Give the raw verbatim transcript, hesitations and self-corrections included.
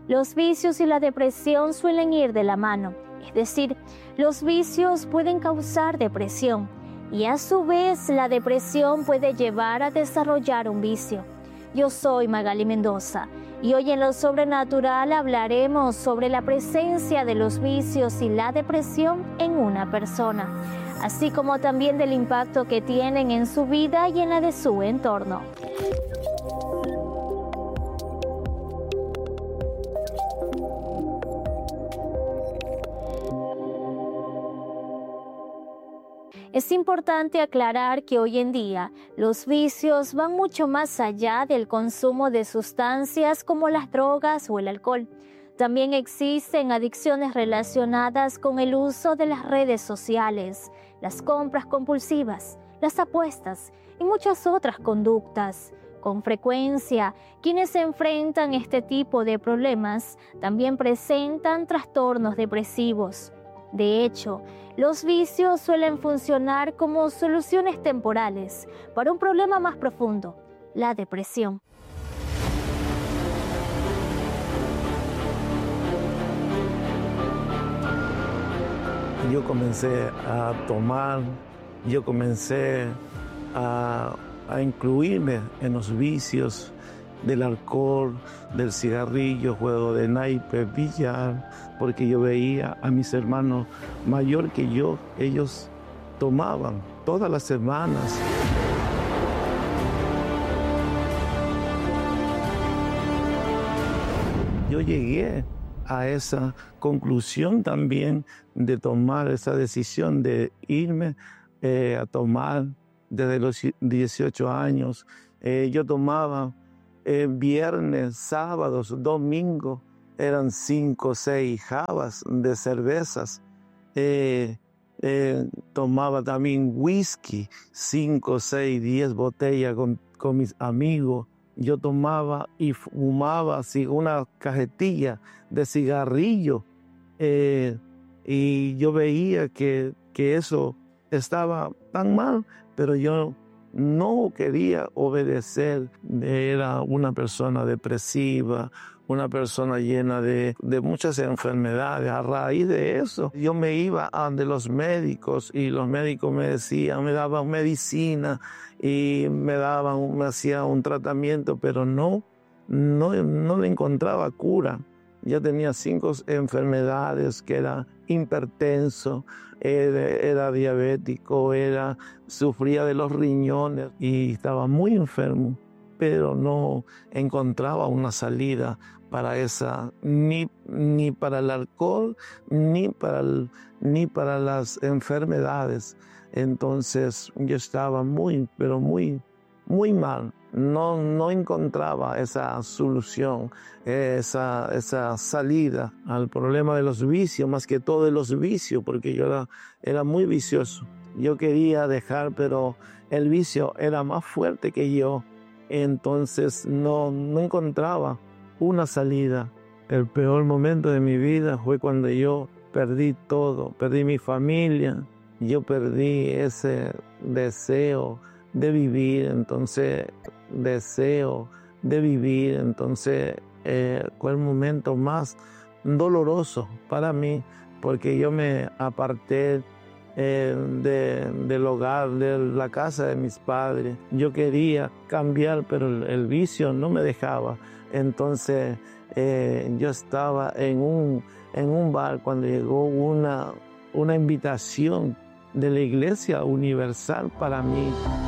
Los vicios y la depresión suelen ir de la mano, es decir, los vicios pueden causar depresión y a su vez la depresión puede llevar a desarrollar un vicio. Yo soy Magali Mendoza y hoy en Lo Sobrenatural hablaremos sobre la presencia de los vicios y la depresión en una persona, así como también del impacto que tienen en su vida y en la de su entorno. Es importante aclarar que hoy en día los vicios van mucho más allá del consumo de sustancias como las drogas o el alcohol. También existen adicciones relacionadas con el uso de las redes sociales, las compras compulsivas, las apuestas y muchas otras conductas. Con frecuencia, quienes se enfrentan a este tipo de problemas también presentan trastornos depresivos. De hecho, los vicios suelen funcionar como soluciones temporales para un problema más profundo, la depresión. Yo comencé a tomar, yo comencé a, a incluirme en los vicios del alcohol, del cigarrillo, juego de naipe, billar, porque yo veía a mis hermanos mayor que yo, ellos tomaban todas las semanas. Yo llegué a esa conclusión también de tomar esa decisión de irme eh, a tomar desde los dieciocho años. Eh, yo tomaba Eh, viernes, sábados, domingos, eran cinco o seis jabas de cervezas. Eh, eh, tomaba también whisky, cinco, seis, diez botellas con, con mis amigos. Yo tomaba y fumaba así una cajetilla de cigarrillo. Eh, y yo veía que, que eso estaba tan mal, pero yo no quería obedecer. Era una persona depresiva, una persona llena de, de muchas enfermedades. A raíz de eso, yo me iba a donde los médicos y los médicos me decían, me daban medicina y me daban, me hacían un tratamiento, pero no, no, no le encontraba cura. Yo tenía cinco enfermedades, que era hipertenso, era, era diabético, era, sufría de los riñones y estaba muy enfermo, pero no encontraba una salida para esa, ni, ni para el alcohol, ni para, el, ni para las enfermedades. Entonces yo estaba muy, pero muy, muy mal. No, no encontraba esa solución, esa, esa salida al problema de los vicios, más que todo de los vicios, porque yo era, era muy vicioso. Yo quería dejar, pero el vicio era más fuerte que yo, entonces no, no encontraba una salida. El peor momento de mi vida fue cuando yo perdí todo, perdí mi familia, yo perdí ese deseo de vivir, entonces deseo de vivir, entonces eh, fue el momento más doloroso para mí, porque yo me aparté eh, de, del hogar, de la casa de mis padres. Yo quería cambiar, pero el, el vicio no me dejaba. Entonces eh, yo estaba en un, en un bar cuando llegó una, una invitación de la Iglesia Universal para mí.